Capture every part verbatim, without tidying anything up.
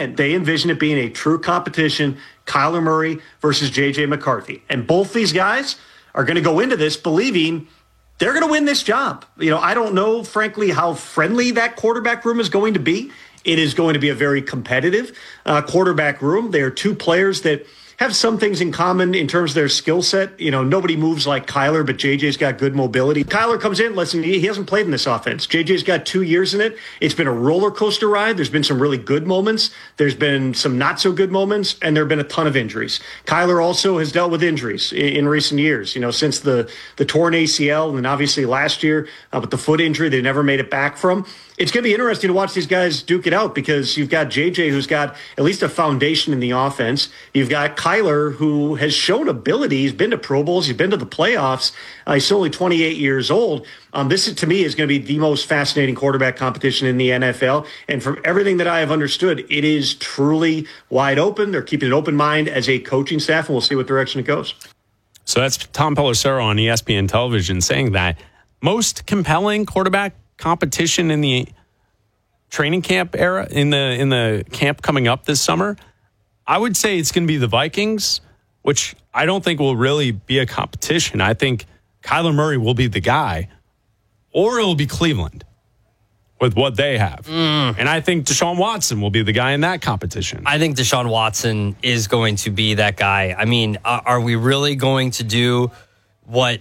again, they envision it being a true competition, Kyler Murray versus J J McCarthy. And both these guys are going to go into this believing they're going to win this job. You know, I don't know, frankly, how friendly that quarterback room is going to be. It is going to be a very competitive uh, quarterback room. They are two players that have some things in common in terms of their skill set. You know, nobody moves like Kyler, but J J's got good mobility. Kyler comes in, listen, he hasn't played in this offense. J J's got two years in it. It's been a roller coaster ride. There's been some really good moments. There's been some not so good moments, and there have been a ton of injuries. Kyler also has dealt with injuries in, in recent years, you know, since the, the torn A C L, and then obviously last year uh, with the foot injury they never made it back from. It's going to be interesting to watch these guys duke it out because you've got J J, who's got at least a foundation in the offense. You've got Kyler, who has shown ability. He's been to Pro Bowls. He's been to the playoffs. Uh, he's only twenty-eight years old. Um, this, is, to me, is going to be the most fascinating quarterback competition in the N F L. And from everything that I have understood, it is truly wide open. They're keeping an open mind as a coaching staff, and we'll see what direction it goes. So that's Tom Pelissero on E S P N television saying that most compelling quarterback competition in the training camp era, in the in the camp coming up this summer, I would say it's going to be the Vikings, which I don't think will really be a competition. I think Kyler Murray will be the guy, or it will be Cleveland with what they have. Mm. And I think Deshaun Watson will be the guy in that competition. I think Deshaun Watson is going to be that guy. I mean, are we really going to do what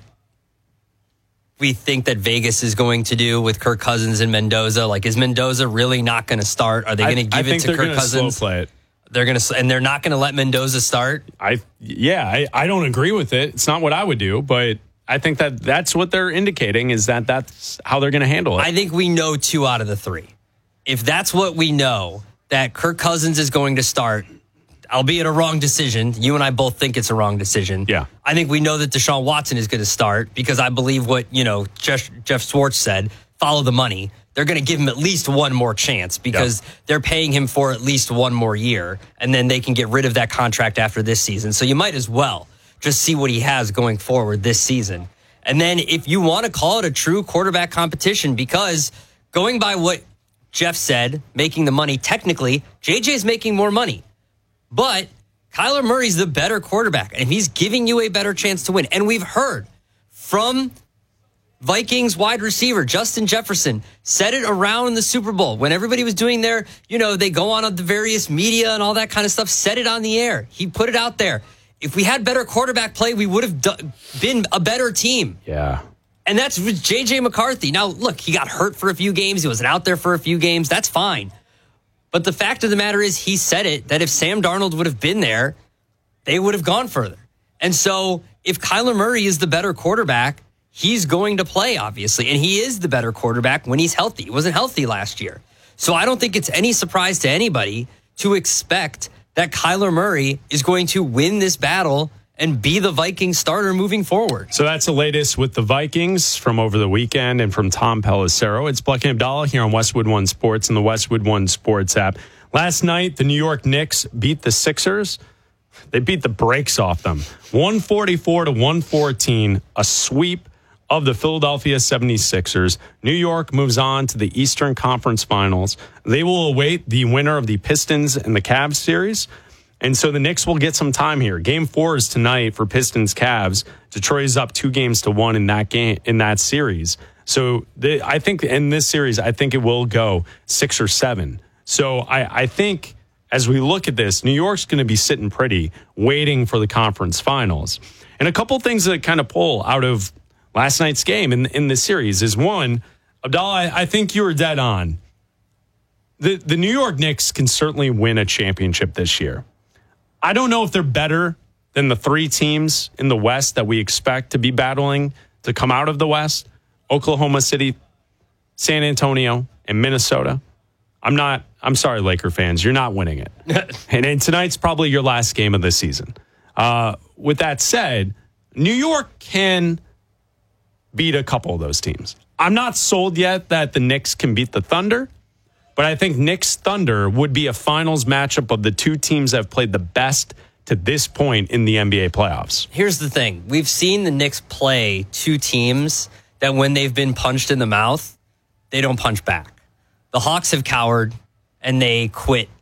we think that Vegas is going to do with Kirk Cousins and Mendoza? Like, is Mendoza really not going to start? Are they going to give I it to Kirk Cousins? Slow play it. They're going to, and they're not going to let Mendoza start. I yeah, I, I don't agree with it. It's not what I would do, but I think that that's what they're indicating is that that's how they're going to handle it. I think we know two out of the three. If that's what we know, that Kirk Cousins is going to start, albeit a wrong decision. You and I both think it's a wrong decision. Yeah. I think we know that Deshaun Watson is going to start because I believe what, you know, Jeff, Jeff Schwartz said, follow the money. They're going to give him at least one more chance because yep. they're paying him for at least one more year, and then they can get rid of that contract after this season. So you might as well just see what he has going forward this season. And then if you want to call it a true quarterback competition, because going by what Jeff said, making the money, technically, J J's making more money. But Kyler Murray's the better quarterback, and he's giving you a better chance to win. And we've heard from Vikings wide receiver Justin Jefferson said it around the Super Bowl when everybody was doing their, you know, they go on the various media and all that kind of stuff, said it on the air. He put it out there. If we had better quarterback play, we would have do- been a better team. Yeah. And that's with J J McCarthy. Now, look, he got hurt for a few games. He wasn't out there for a few games. That's fine. But the fact of the matter is he said it, that if Sam Darnold would have been there, they would have gone further. And so if Kyler Murray is the better quarterback, he's going to play, obviously. And he is the better quarterback when he's healthy. He wasn't healthy last year. So I don't think it's any surprise to anybody to expect that Kyler Murray is going to win this battle and be the Vikings starter moving forward. So that's the latest with the Vikings from over the weekend and from Tom Pelissero. It's Bleck and Abdallah here on Westwood One Sports and the Westwood One Sports app. Last night, the New York Knicks beat the Sixers. They beat the brakes off them. one forty-four to one fourteen, a sweep of the Philadelphia seventy-sixers. New York moves on to the Eastern Conference Finals. They will await the winner of the Pistons and the Cavs series. And so the Knicks will get some time here. Game four is tonight for Pistons-Cavs. Detroit is up two games to one in that game in that series. So the, I think in this series, I think it will go six or seven. So I, I think as we look at this, New York's going to be sitting pretty, waiting for the conference finals. And a couple things that kind of pull out of last night's game in in this series is one, Abdallah, I, I think you were dead on. The the New York Knicks can certainly win a championship this year. I don't know if they're better than the three teams in the West that we expect to be battling to come out of the West: Oklahoma City, San Antonio, and Minnesota. I'm not, I'm sorry, Laker fans, you're not winning it. and, and tonight's probably your last game of the season. Uh, with that said, New York can beat a couple of those teams. I'm not sold yet that the Knicks can beat the Thunder, but I think Knicks Thunder would be a finals matchup of the two teams that have played the best to this point in the N B A playoffs. Here's the thing. We've seen the Knicks play two teams that when they've been punched in the mouth, they don't punch back. The Hawks have cowered and they quit